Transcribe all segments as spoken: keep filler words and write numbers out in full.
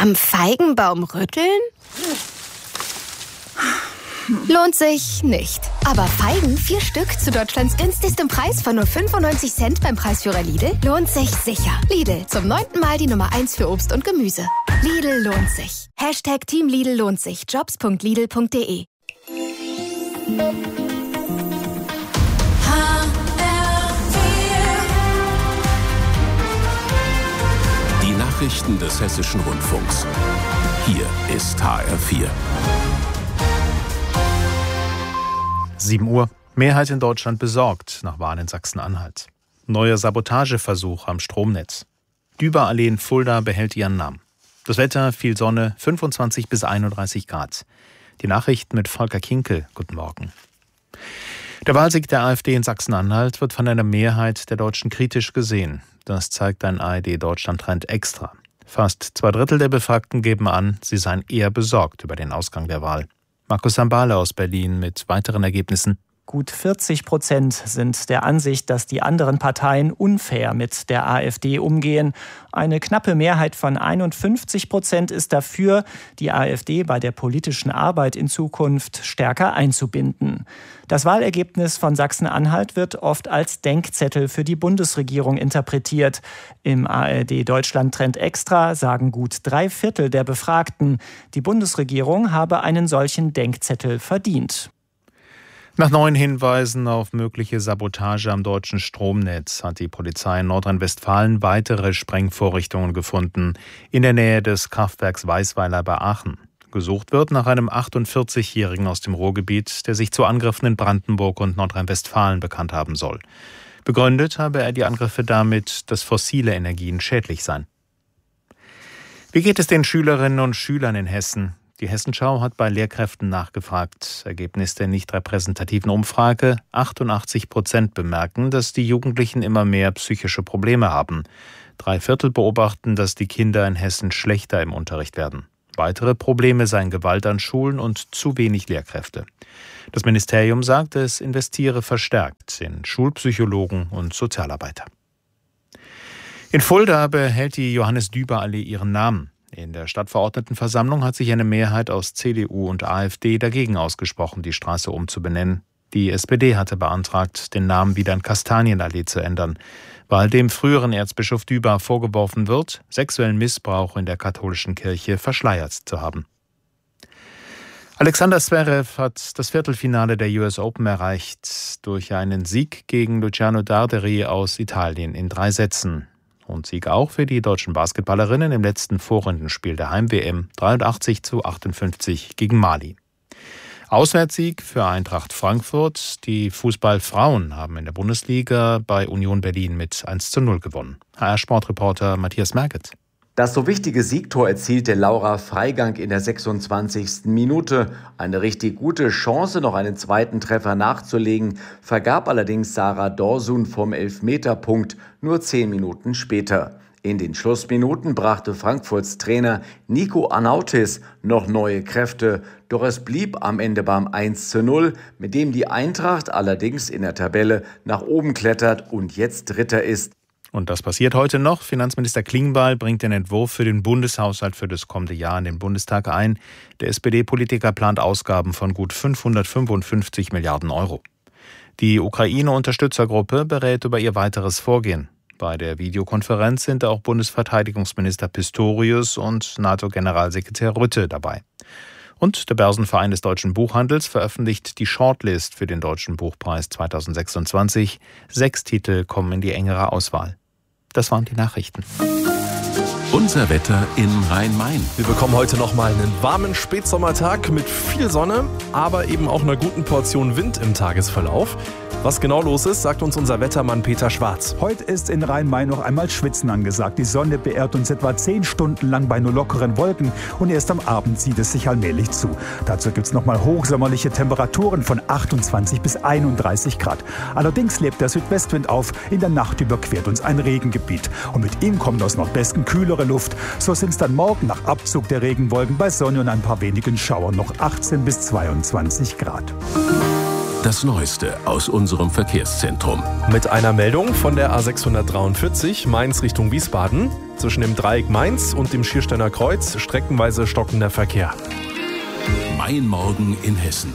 Am Feigenbaum rütteln? Lohnt sich nicht. Aber Feigen, vier Stück zu Deutschlands günstigstem Preis von nur fünfundneunzig Cent beim Preisführer Lidl, lohnt sich sicher. Lidl, zum neunten Mal die Nummer eins für Obst und Gemüse. Lidl lohnt sich. Hashtag Team Lidl lohnt sich. Jobs punkt lidl punkt de. Die Nachrichten des Hessischen Rundfunks. Hier ist H R vier. sieben Uhr. Mehrheit in Deutschland besorgt nach Wahl in Sachsen-Anhalt. Neuer Sabotageversuch am Stromnetz. Düberallee in Fulda behält ihren Namen. Das Wetter, viel Sonne, fünfundzwanzig bis einunddreißig Grad. Die Nachrichten mit Volker Kinkel. Guten Morgen. Der Wahlsieg der AfD in Sachsen-Anhalt wird von einer Mehrheit der Deutschen kritisch gesehen. Das zeigt ein A R D-Deutschland-Trend extra. Fast zwei Drittel der Befragten geben an, sie seien eher besorgt über den Ausgang der Wahl. Markus Sambale aus Berlin mit weiteren Ergebnissen. Gut vierzig Prozent sind der Ansicht, dass die anderen Parteien unfair mit der AfD umgehen. Eine knappe Mehrheit von einundfünfzig Prozent ist dafür, die AfD bei der politischen Arbeit in Zukunft stärker einzubinden. Das Wahlergebnis von Sachsen-Anhalt wird oft als Denkzettel für die Bundesregierung interpretiert. Im A R D-Deutschland-Trend extra sagen gut drei Viertel der Befragten, die Bundesregierung habe einen solchen Denkzettel verdient. Nach neuen Hinweisen auf mögliche Sabotage am deutschen Stromnetz hat die Polizei in Nordrhein-Westfalen weitere Sprengvorrichtungen gefunden in der Nähe des Kraftwerks Weißweiler bei Aachen. Gesucht wird nach einem achtundvierzigjährigen aus dem Ruhrgebiet, der sich zu Angriffen in Brandenburg und Nordrhein-Westfalen bekannt haben soll. Begründet habe er die Angriffe damit, dass fossile Energien schädlich seien. Wie geht es den Schülerinnen und Schülern in Hessen? Die Hessenschau hat bei Lehrkräften nachgefragt. Ergebnis der nicht repräsentativen Umfrage: achtundachtzig Prozent bemerken, dass die Jugendlichen immer mehr psychische Probleme haben. Drei Viertel beobachten, dass die Kinder in Hessen schlechter im Unterricht werden. Weitere Probleme seien Gewalt an Schulen und zu wenig Lehrkräfte. Das Ministerium sagt, es investiere verstärkt in Schulpsychologen und Sozialarbeiter. In Fulda behält die Johannes-Düber-Allee ihren Namen. In der Stadtverordnetenversammlung hat sich eine Mehrheit aus C D U und AfD dagegen ausgesprochen, die Straße umzubenennen. Die S P D hatte beantragt, den Namen wieder in Kastanienallee zu ändern, weil dem früheren Erzbischof Düber vorgeworfen wird, sexuellen Missbrauch in der katholischen Kirche verschleiert zu haben. Alexander Zverev hat das Viertelfinale der U S Open erreicht durch einen Sieg gegen Luciano Darderi aus Italien in drei Sätzen. Und Sieg auch für die deutschen Basketballerinnen im letzten Vorrundenspiel der Heim-W M, dreiundachtzig zu achtundfünfzig gegen Mali. Auswärtssieg für Eintracht Frankfurt. Die Fußballfrauen haben in der Bundesliga bei Union Berlin mit eins zu null gewonnen. H R-Sportreporter Matthias Merget. Das so wichtige Siegtor erzielte Laura Freigang in der sechsundzwanzigsten Minute. Eine richtig gute Chance, noch einen zweiten Treffer nachzulegen, vergab allerdings Sarah Dorsun vom Elfmeterpunkt nur zehn Minuten später. In den Schlussminuten brachte Frankfurts Trainer Nico Anautis noch neue Kräfte, doch es blieb am Ende beim eins zu null, mit dem die Eintracht allerdings in der Tabelle nach oben klettert und jetzt Dritter ist. Und das passiert heute noch. Finanzminister Klingbeil bringt den Entwurf für den Bundeshaushalt für das kommende Jahr in den Bundestag ein. Der S P D-Politiker plant Ausgaben von gut fünfhundertfünfundfünfzig Milliarden Euro. Die Ukraine-Unterstützergruppe berät über ihr weiteres Vorgehen. Bei der Videokonferenz sind auch Bundesverteidigungsminister Pistorius und NATO-Generalsekretär Rutte dabei. Und der Börsenverein des deutschen Buchhandels veröffentlicht die Shortlist für den Deutschen Buchpreis zweitausendsechsundzwanzig. Sechs Titel kommen in die engere Auswahl. Das waren die Nachrichten. Unser Wetter in Rhein-Main. Wir bekommen heute noch mal einen warmen Spätsommertag mit viel Sonne, aber eben auch einer guten Portion Wind im Tagesverlauf. Was genau los ist, sagt uns unser Wettermann Peter Schwarz. Heute ist in Rhein-Main noch einmal Schwitzen angesagt. Die Sonne beehrt uns etwa zehn Stunden lang bei nur lockeren Wolken und erst am Abend zieht es sich allmählich zu. Dazu gibt es noch mal hochsommerliche Temperaturen von achtundzwanzig bis einunddreißig Grad. Allerdings lebt der Südwestwind auf. In der Nacht überquert uns ein Regengebiet. Und mit ihm kommt aus Nordwesten kühlere Luft. So sind es dann morgen nach Abzug der Regenwolken bei Sonne und ein paar wenigen Schauern noch achtzehn bis zweiundzwanzig Grad. Das Neueste aus unserem Verkehrszentrum. Mit einer Meldung von der A sechshundertdreiundvierzig Mainz Richtung Wiesbaden. Zwischen dem Dreieck Mainz und dem Schiersteiner Kreuz streckenweise stockender Verkehr. Mein Morgen in Hessen.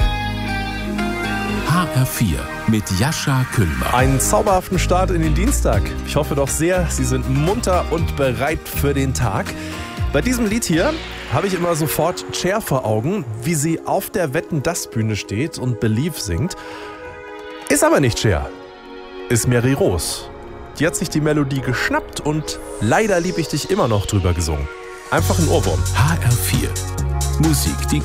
H R vier mit Jascha Küllmer. Einen zauberhaften Start in den Dienstag. Ich hoffe doch sehr, Sie sind munter und bereit für den Tag. Bei diesem Lied hier habe ich immer sofort Cher vor Augen, wie sie auf der Wetten, dass Bühne steht und Believe singt. Ist aber nicht Cher, ist Mary Rose. Die hat sich die Melodie geschnappt und Leider lieb ich dich immer noch drüber gesungen. Einfach ein Ohrwurm. H R vier. Musik, die